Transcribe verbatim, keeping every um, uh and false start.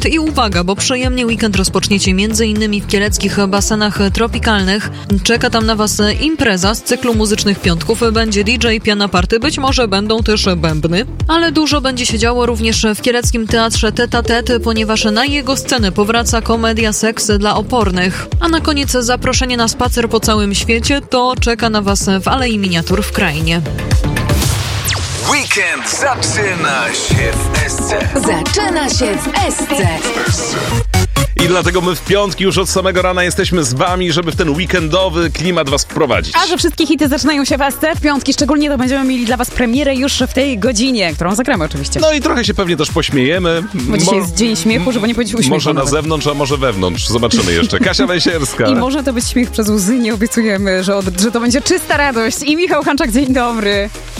i uwaga, bo przyjemnie weekend rozpoczniecie m.in. w kieleckich basenach tropikalnych. Czeka tam na Was impreza z cyklu muzycznych piątków. Będzie D J, piana party, być może będą też bębny. Ale dużo będzie się działo również w kieleckim teatrze Tete a Tete, ponieważ na jego scenę powraca komedia Seks dla opornych. A na koniec zaproszenie na spacer po całym świecie, to czeka na Was w Alei Miniatur w Krainie. Weekend zaczyna się w S C. Zaczyna się w S C. I dlatego my w piątki już od samego rana jesteśmy z wami, żeby w ten weekendowy klimat was wprowadzić. A że wszystkie hity zaczynają się w S C w piątki, szczególnie to będziemy mieli dla was premierę już w tej godzinie, którą zagramy oczywiście. No i trochę się pewnie też pośmiejemy. Bo dzisiaj jest dzień śmiechu, żeby nie powiedzieć uśmiechu. Może na nawet. zewnątrz, a może wewnątrz. Zobaczymy jeszcze. Kasia Węsierska. I może to być śmiech przez łzy, nie obiecujemy, że, od, że to będzie czysta radość. I Michał Hanczak, dzień dobry.